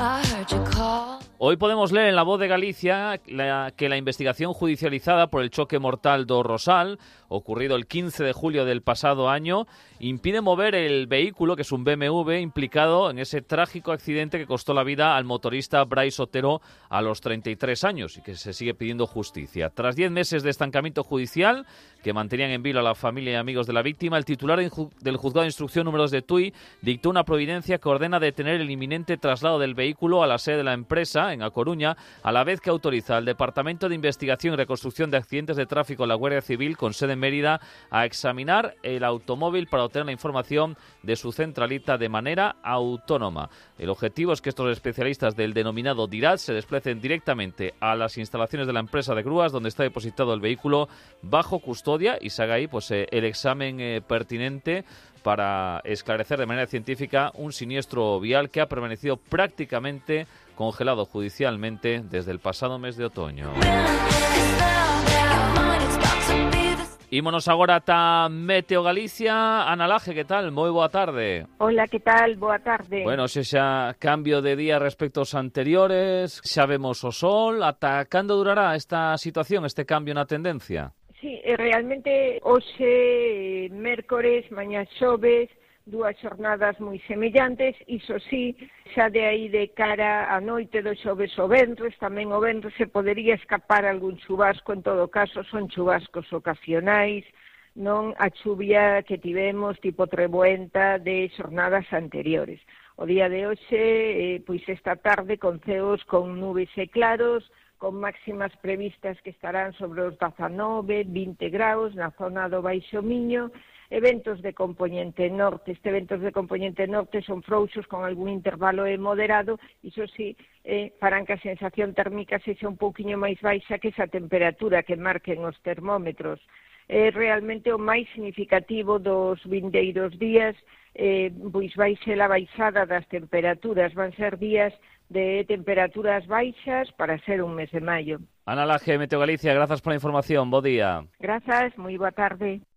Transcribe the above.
Hoy podemos leer en La Voz de Galicia que la investigación judicializada por el choque mortal do Rosal, ocurrido el 15 de julio del pasado año, impide mover el vehículo, que es un BMW, implicado en ese trágico accidente que costó la vida al motorista Brais Otero a los 33 años y que se sigue pidiendo justicia. Tras 10 meses de estancamiento judicial que mantenían en vilo a la familia y amigos de la víctima, el titular del Juzgado de Instrucción número 2 de Tui dictó una providencia que ordena detener el inminente traslado del vehículo a la sede de la empresa, en A Coruña, a la vez que autoriza al Departamento de Investigación y Reconstrucción de Accidentes de Tráfico de la Guardia Civil, con sede en Mérida, a examinar el automóvil para obtener la información de su centralita de manera autónoma. El objetivo es que estos especialistas del denominado DIRAD se desplacen directamente a las instalaciones de la empresa de grúas donde está depositado el vehículo bajo custodia y se haga ahí el examen pertinente para esclarecer de manera científica un siniestro vial que ha permanecido prácticamente congelado judicialmente desde el pasado mes de otoño. Ímonos agora ata Meteo Galicia. Ana Laje, que tal? Moi boa tarde. Hola, que tal? Boa tarde. Bueno, xa cambio de día respecto aos anteriores, xa vemos o sol. Ata cando durará esta situación, este cambio na tendencia? Sí, realmente hoxe, mércores, mañá xoves, dúas xornadas moi semellantes, iso sí, xa de aí de cara a noite do xoves o venres, tamén o venres se podería escapar algún chubasco, en todo caso son chubascos ocasionais, non a chuvia que tivemos tipo treboenta de xornadas anteriores. O día de hoxe, pois esta tarde con ceos con nubes e claros, con máximas previstas que estarán sobre os 19, 20 graus na zona do Baixo Miño, eventos de compoñente norte. Eventos de compoñente norte son frouxos con algún intervalo moderado, iso sí, farán que a sensación térmica sexa un pouquiño máis baixa que esa temperatura que marquen os termómetros. É realmente o máis significativo dos vindeiros días, pois vai ser a baixada das temperaturas, van ser días de temperaturas baixas para ser un mes de maio. Ana Laje, Meteo Galicia, grazas pola información, bo día. Grazas, moi boa tarde.